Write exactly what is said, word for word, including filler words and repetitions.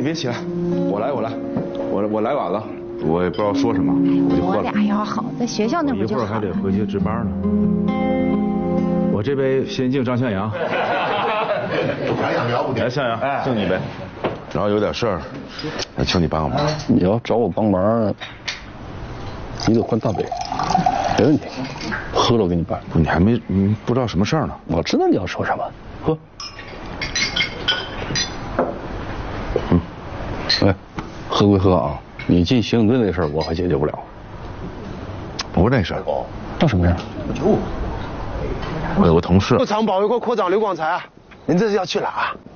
别起来，我来，我来，我我来晚了，我也不知道说什么，我就喝了。 我俩要好，在学校那不就好了？ 一会儿还得回去值班呢。我这杯先敬张向阳。 洋洋了不得。 来，向阳，敬你一杯。然后有点事儿，请你帮个忙。 你要找我帮忙，你得换大杯，没问题。喝了我给你办。 你还没，你不知道什么事儿呢？ 我知道你要说什么，喝。嗯，哎，喝归喝啊，你进刑警队那事儿我还解决不了。 不是那事儿。 那什么事儿？ 我有个同事。 副厂保卫科科长刘广才，您这是要去哪？